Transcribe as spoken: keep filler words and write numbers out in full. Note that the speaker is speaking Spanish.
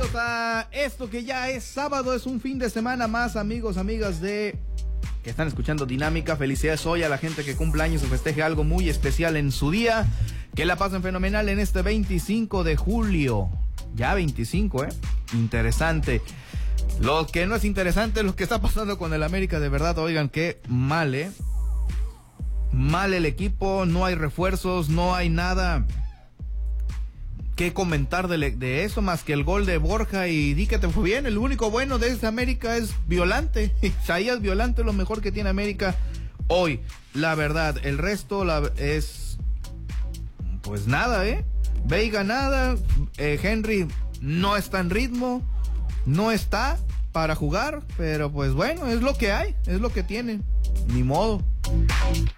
bienvenidos a esto que ya es sábado, es un fin de semana más, amigos, amigas de que están escuchando Dinámica. Felicidades hoy a la gente que cumple años o festeje algo muy especial en su día. Que la pasen fenomenal en este veinticinco de julio. Ya veinticinco, ¿eh? Interesante. Lo que no es interesante es lo que está pasando con el América, de verdad, oigan, qué mal, ¿eh? Mal el equipo, no hay refuerzos, no hay nada que comentar de, de eso más que el gol de Borja y di que te fue bien. El único bueno de este América es Violante. Isaías Violante es lo mejor que tiene América hoy, la verdad. El resto la, es pues nada, ¿eh? Veiga nada, eh, Henry no está en ritmo, no está para jugar, pero pues bueno, es lo que hay, es lo que tiene, ni modo.